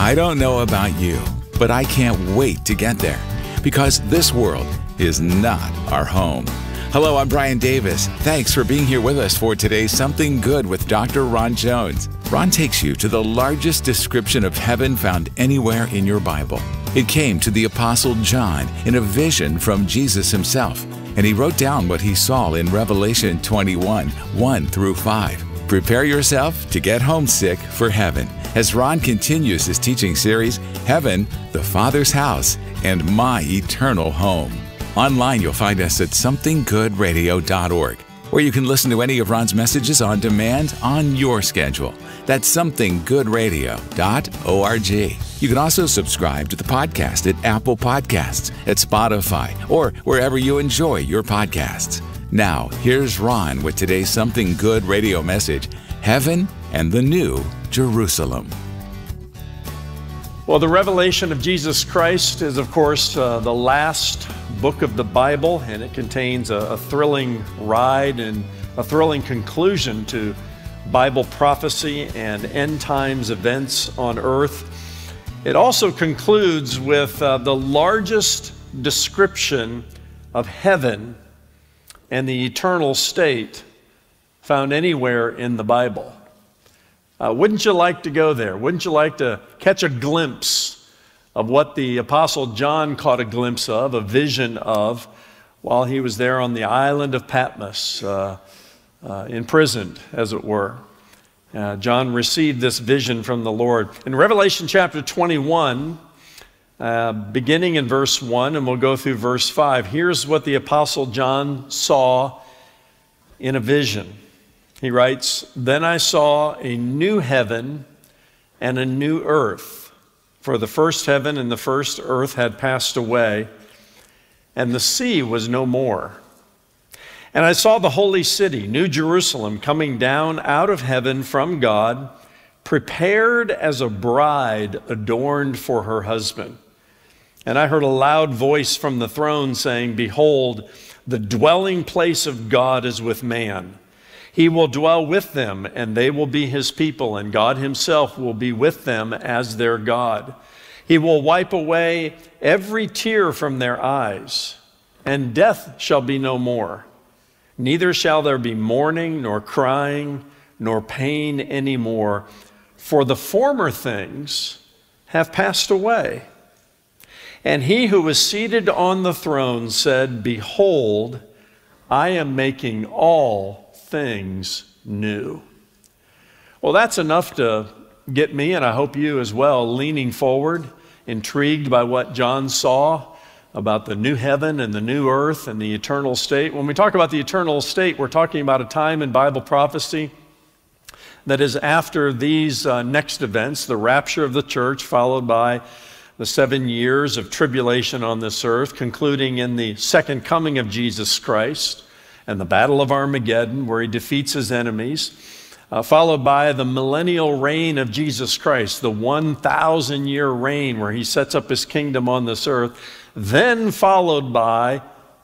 I don't know about you, but I can't wait to get there because this world is not our home. Hello, I'm Brian Davis. Thanks for being here with us for today's Something Good with Dr. Ron Jones. Ron takes you to the largest description of heaven found anywhere in your Bible. It came to the Apostle John in a vision from Jesus himself, and he wrote down what he saw in Revelation 21, 1 through 5. Prepare yourself to get homesick for heaven as Ron continues his teaching series, Heaven, the Father's House, and My Eternal Home. Online, you'll find us at somethinggoodradio.org, where you can listen to any of Ron's messages on demand on your schedule. That's somethinggoodradio.org. You can also subscribe to the podcast at Apple Podcasts, at Spotify, or wherever you enjoy your podcasts. Now, here's Ron with today's Something Good radio message, Heaven and the New Jerusalem. Well, the revelation of Jesus Christ is, of course, the last book of the Bible, and it contains a thrilling ride and a thrilling conclusion to Bible prophecy and end times events on earth. It also concludes with the largest description of heaven and the eternal state found anywhere in the Bible. Wouldn't you like to go there? Wouldn't you like to catch a glimpse of what the Apostle John caught a glimpse of, a vision of, while he was there on the island of Patmos, imprisoned, as it were? John received this vision from the Lord. In Revelation chapter 21, beginning in verse 1, and we'll go through verse 5, here's what the Apostle John saw in a vision. He writes, "Then I saw a new heaven and a new earth, for the first heaven and the first earth had passed away, and the sea was no more. And I saw the holy city, New Jerusalem, coming down out of heaven from God, prepared as a bride adorned for her husband. And I heard a loud voice from the throne saying, 'Behold, the dwelling place of God is with man. He will dwell with them, and they will be his people, and God himself will be with them as their God. He will wipe away every tear from their eyes, and death shall be no more. Neither shall there be mourning, nor crying, nor pain any more, for the former things have passed away.' And he who was seated on the throne said, 'Behold, I am making all things new.'" Well, that's enough to get me, and I hope you as well, leaning forward, intrigued by what John saw about the new heaven and the new earth and the eternal state. When we talk about the eternal state, we're talking about a time in Bible prophecy that is after these next events, the rapture of the church, followed by the 7 years of tribulation on this earth, concluding in the second coming of Jesus Christ and the Battle of Armageddon, where he defeats his enemies, followed by the millennial reign of Jesus Christ, the 1,000-year reign where he sets up his kingdom on this earth, then followed by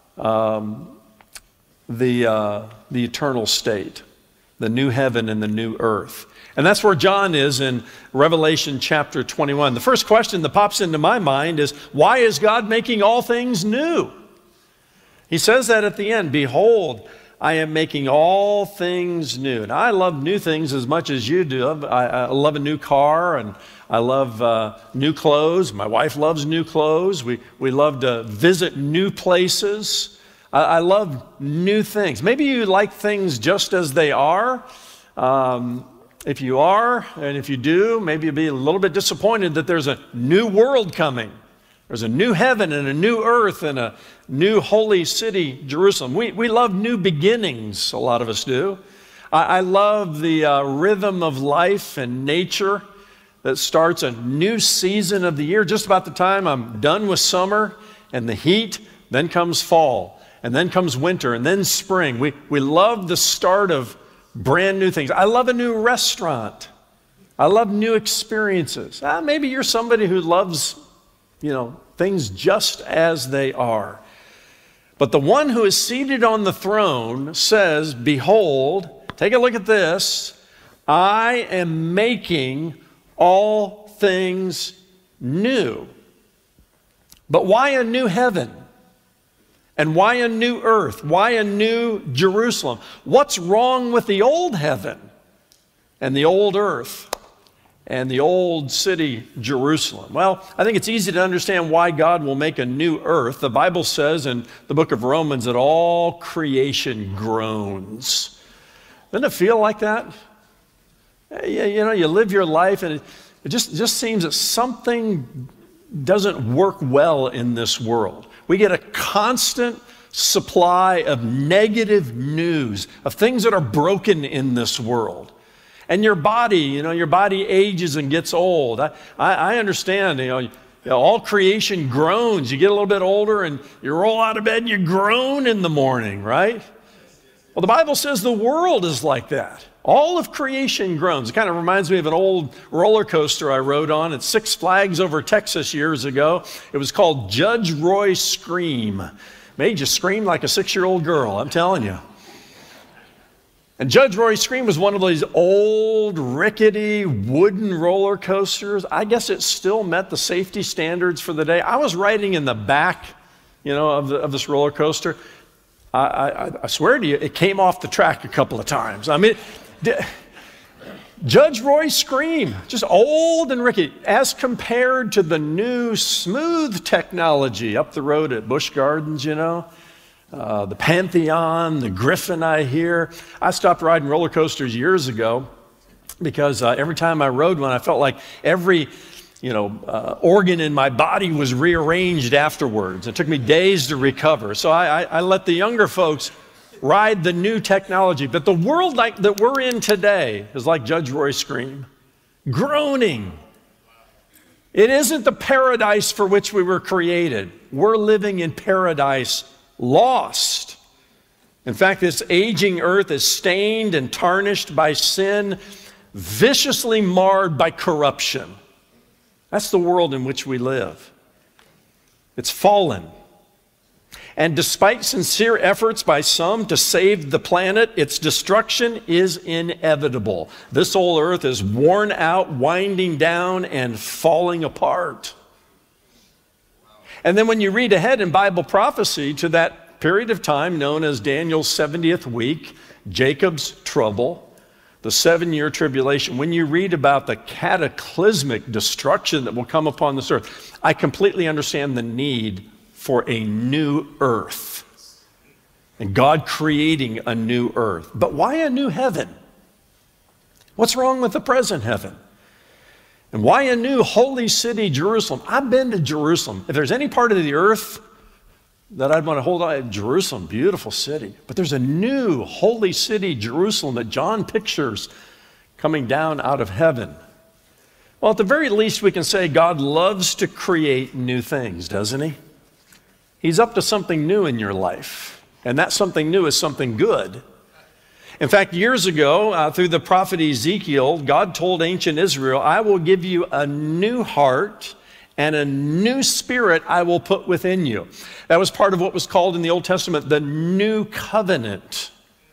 the eternal state, the new heaven and the new earth. And that's where John is in Revelation chapter 21. The first question that pops into my mind is, why is God making all things new? He says that at the end, "Behold, I am making all things new." And I love new things as much as you do. I love a new car, and I love new clothes. My wife loves new clothes. We love to visit new places. I love new things. Maybe you like things just as they are. If you are, and if you do, maybe you'll be a little bit disappointed that there's a new world coming. There's a new heaven and a new earth and a new holy city, Jerusalem. We love new beginnings, a lot of us do. I love the rhythm of life and nature that starts a new season of the year. Just about the time I'm done with summer and the heat, then comes fall, and then comes winter, and then spring. We love the start of brand new things. I love a new restaurant. I love new experiences. Maybe you're somebody who loves things just as they are. But the one who is seated on the throne says, "Behold," take a look at this, "I am making all things new. But why a new heaven? And why a new earth? Why a new Jerusalem? What's wrong with the old heaven and the old earth and the old city, Jerusalem? Well, I think it's easy to understand why God will make a new earth. The Bible says in the book of Romans that all creation groans. Doesn't it feel like that? You know, you live your life and it just seems that something doesn't work well in this world. We get a constant supply of negative news, of things that are broken in this world. And your body, your body ages and gets old. I understand, all creation groans. You get a little bit older and you roll out of bed and you groan in the morning, right? Well, the Bible says the world is like that. All of creation groans. It kind of reminds me of an old roller coaster I rode on at Six Flags over Texas years ago. It was called Judge Roy Scream. Made you scream like a 6-year-old girl, I'm telling you. And Judge Roy Scream was one of these old, rickety, wooden roller coasters. I guess it still met the safety standards for the day. I was riding in the back, of this roller coaster. I swear to you, it came off the track a couple of times. I mean, Judge Roy Scream, just old and rickety, as compared to the new smooth technology up the road at Busch Gardens, the Pantheon, the Griffin I hear. I stopped riding roller coasters years ago because every time I rode one, I felt like every organ in my body was rearranged afterwards. It took me days to recover. So I let the younger folks ride the new technology. But the world that we're in today is like Judge Roy Scream, groaning. It isn't the paradise for which we were created. We're living in paradise lost. In fact, this aging earth is stained and tarnished by sin, viciously marred by corruption. That's the world in which we live. It's fallen. And despite sincere efforts by some to save the planet, its destruction is inevitable. This old earth is worn out, winding down, and falling apart. And then when you read ahead in Bible prophecy to that period of time known as Daniel's 70th week, Jacob's trouble, the 7-year tribulation, when you read about the cataclysmic destruction that will come upon this earth, I completely understand the need for a new earth and God creating a new earth. But why a new heaven? What's wrong with the present heaven? And why a new holy city, Jerusalem? I've been to Jerusalem. If there's any part of the earth that I'd want to hold on, Jerusalem, beautiful city. But there's a new holy city, Jerusalem, that John pictures coming down out of heaven. Well, at the very least, we can say God loves to create new things, doesn't he? He's up to something new in your life. And that something new is something good. In fact, years ago, through the prophet Ezekiel, God told ancient Israel, I will give you a new heart and a new spirit I will put within you. That was part of what was called in the Old Testament the New Covenant.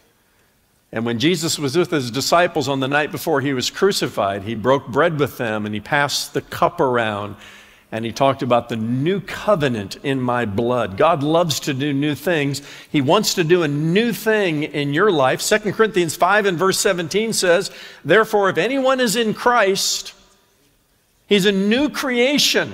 And when Jesus was with his disciples on the night before he was crucified, he broke bread with them and he passed the cup around and he talked about the new covenant in my blood. God loves to do new things. He wants to do a new thing in your life. 2 Corinthians 5 and verse 17 says, therefore, if anyone is in Christ, he's a new creation.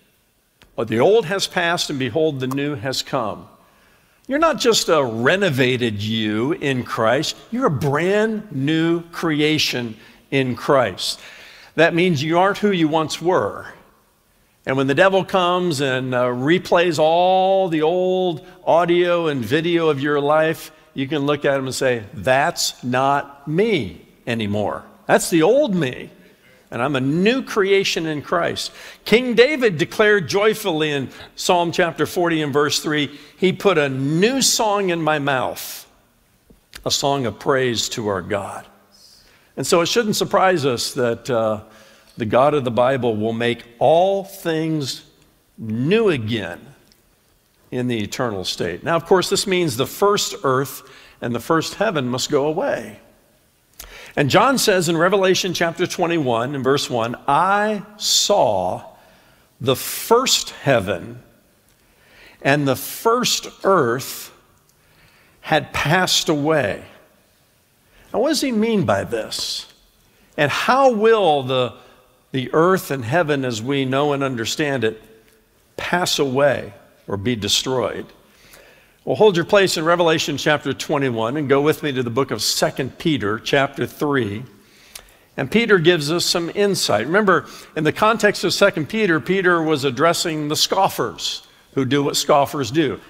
But the old has passed and behold, the new has come. You're not just a renovated you in Christ. You're a brand new creation in Christ. That means you aren't who you once were. And when the devil comes and replays all the old audio and video of your life, you can look at him and say, that's not me anymore. That's the old me. And I'm a new creation in Christ. King David declared joyfully in Psalm chapter 40 and verse 3, he put a new song in my mouth, a song of praise to our God. And so it shouldn't surprise us that the God of the Bible will make all things new again in the eternal state. Now, of course, this means the first earth and the first heaven must go away. And John says in Revelation chapter 21 and verse 1, I saw the first heaven and the first earth had passed away. Now, what does he mean by this? And how will the earth and heaven as we know and understand it pass away or be destroyed? Well, hold your place in Revelation chapter 21 and go with me to the book of 2 Peter chapter 3. And Peter gives us some insight. Remember, in the context of 2 Peter, Peter was addressing the scoffers who do what scoffers do.